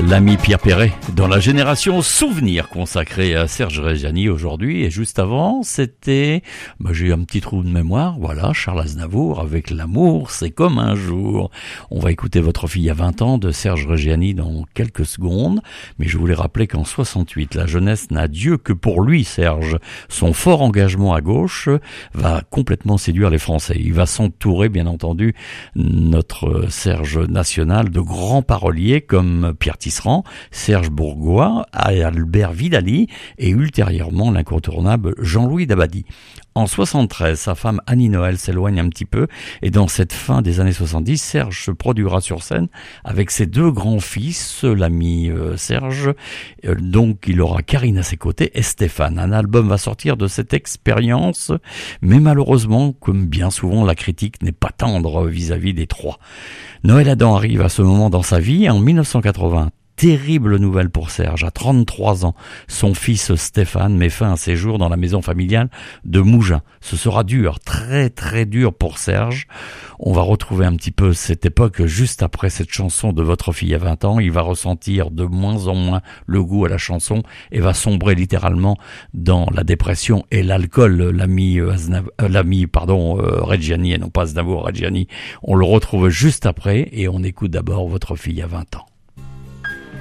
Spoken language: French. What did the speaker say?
L'ami Pierre Perret dans la génération souvenir consacrée à Serge Reggiani aujourd'hui. Et juste avant, c'était, j'ai eu un petit trou de mémoire, voilà, Charles Aznavour avec L'amour, c'est comme un jour. On va écouter Votre fille a 20 ans de Serge Reggiani dans quelques secondes. Mais je voulais rappeler qu'en 68, la jeunesse n'a Dieu que pour lui, Serge. Son fort engagement à gauche va complètement séduire les Français. Il va s'entourer, bien entendu, notre Serge national de grands paroliers comme Pierre Tisserand, Serge Bourgois, Albert Vidali et ultérieurement l'incontournable Jean-Louis Dabadi. En 73, sa femme Annie Noël s'éloigne un petit peu et dans cette fin des années 70, Serge se produira sur scène avec ses deux grands-fils, l'ami Serge. Donc il aura Karine à ses côtés et Stéphane. Un album va sortir de cette expérience, mais malheureusement, comme bien souvent, la critique n'est pas tendre vis-à-vis des trois. Noël Adam arrive à ce moment dans sa vie en 1980. Terrible nouvelle pour Serge. À 33 ans, son fils Stéphane met fin à ses jours dans la maison familiale de Mougins. Ce sera dur, très très dur pour Serge. On va retrouver un petit peu cette époque juste après cette chanson de Votre fille a 20 ans. Il va ressentir de moins en moins le goût à la chanson et va sombrer littéralement dans la dépression et l'alcool. L'ami Reggiani et non pas Aznavour, Reggiani. On le retrouve juste après et on écoute d'abord Votre fille a 20 ans.